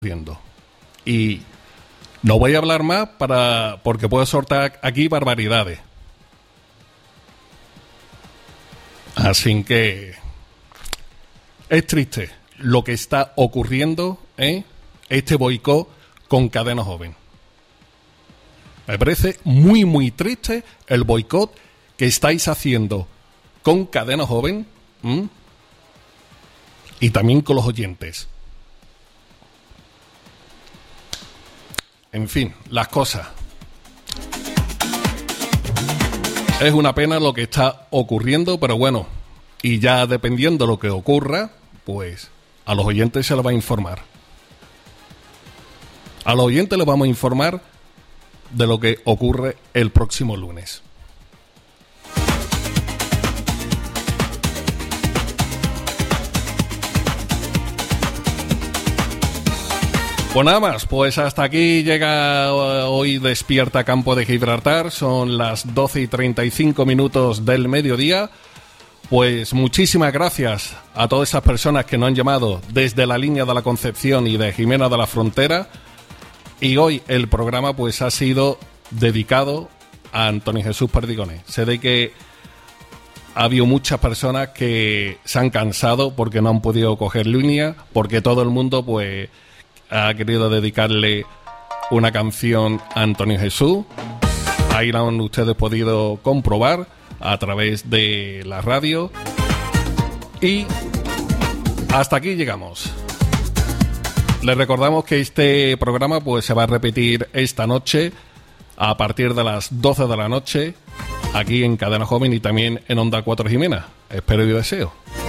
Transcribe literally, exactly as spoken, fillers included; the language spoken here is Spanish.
ocurriendo. Y no voy a hablar más para porque puedo soltar aquí barbaridades. Así que es triste lo que está ocurriendo, ¿eh? Este boicot con Cadena Joven. Me parece muy, muy triste el boicot que estáis haciendo con Cadena Joven, ¿m? Y también con los oyentes. En fin, las cosas. Es una pena lo que está ocurriendo, pero bueno, y ya dependiendo de lo que ocurra, pues a los oyentes se les va a informar. A los oyentes les vamos a informar de lo que ocurre el próximo lunes. Pues nada más, pues hasta aquí llega hoy Despierta Campo de Gibraltar. Son las doce y treinta y cinco minutos del mediodía. Pues muchísimas gracias a todas esas personas que nos han llamado desde la línea de la Concepción y de Jimena de la Frontera. Y hoy el programa pues ha sido dedicado a Antonio Jesús Perdigones. Sé de que ha habido muchas personas que se han cansado porque no han podido coger línea, porque todo el mundo pues ha querido dedicarle una canción a Antonio Jesús. Ahí lo han ustedes podido comprobar a través de la radio. Y hasta aquí llegamos. Les recordamos que este programa pues se va a repetir esta noche a partir de las doce de la noche aquí en Cadena Joven y también en Onda cuatro Jimena. Espero y deseo.